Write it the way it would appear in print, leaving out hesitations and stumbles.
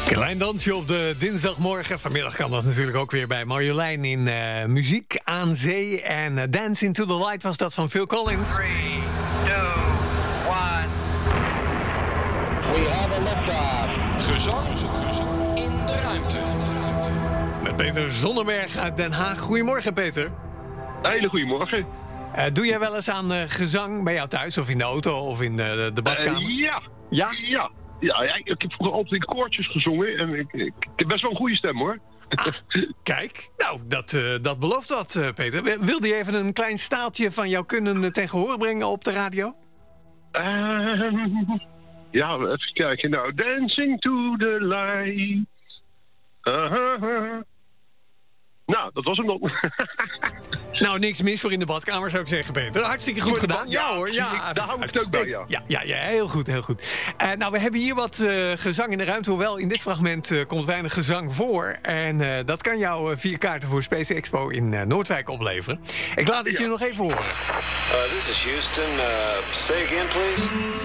Klein dansje op de dinsdagmorgen. Vanmiddag kan dat natuurlijk ook weer bij Marjolein in Muziek aan Zee. En Dance into the Light was dat van Phil Collins. 3, 2, 1. We have a liftoff. Gezang in de ruimte. Met Peter Zonneberg uit Den Haag. Goedemorgen, Peter. Hele goede morgen. Doe jij wel eens aan gezang bij jou thuis of in de auto of in de badkamer? Ja. Ja? Ja, ik heb vroeger altijd in koortjes gezongen en ik heb best wel een goede stem, hoor. Kijk, nou, dat belooft wat, Peter. Wilde je even een klein staaltje van jouw kunnen ten gehoor brengen op de radio? Ja, even kijken. Nou, Dancing to the Light. Nou, dat was hem dan. Nou, niks mis voor in de badkamer, zou ik zeggen, Peter. Hartstikke goed gedaan. Ja hoor, ja. Daar hou ik het ook bij, ja. Ja, heel goed, heel goed. Nou, we hebben hier wat gezang in de ruimte. Hoewel, in dit fragment komt weinig gezang voor. En dat kan jou 4 kaarten voor Space Expo in Noordwijk opleveren. Ik laat het je nog even horen. This is Houston. Say again, please.